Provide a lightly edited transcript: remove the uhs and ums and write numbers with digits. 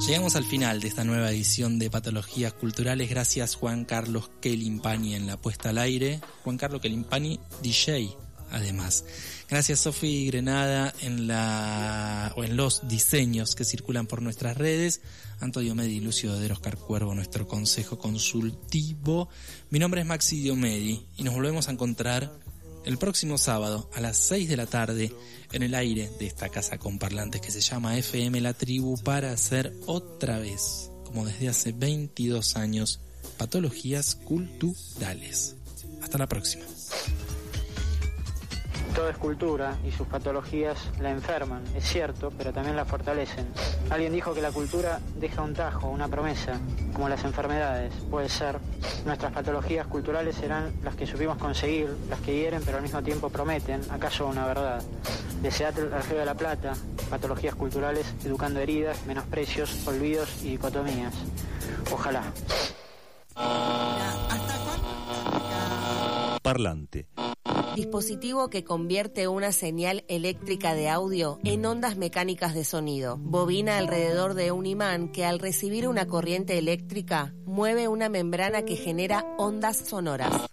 Llegamos al final de esta nueva edición de Patologías Culturales. Gracias Juan Carlos Kelimpani en la puesta al aire. Juan Carlos Kelimpani, DJ, además. Gracias Sofi Grenada en los diseños que circulan por nuestras redes. Antonio Medi y Lucio de Oscar Cuervo, nuestro consejo consultivo. Mi nombre es Maxi Diomedi y nos volvemos a encontrar el próximo sábado a las 6 de la tarde en el aire de esta casa con parlantes que se llama FM La Tribu para hacer otra vez, como desde hace 22 años, patologías culturales. Hasta la próxima. Todo es cultura y sus patologías la enferman, es cierto, pero también la fortalecen. Alguien dijo que la cultura deja un tajo, una promesa, como las enfermedades. Puede ser. Nuestras patologías culturales serán las que supimos conseguir, las que hieren pero al mismo tiempo prometen, acaso una verdad. De Seattle al Río de la Plata, patologías culturales, educando heridas, menosprecios, olvidos y dicotomías. Ojalá. Parlante. Dispositivo que convierte una señal eléctrica de audio en ondas mecánicas de sonido. Bobina alrededor de un imán que al recibir una corriente eléctrica mueve una membrana que genera ondas sonoras.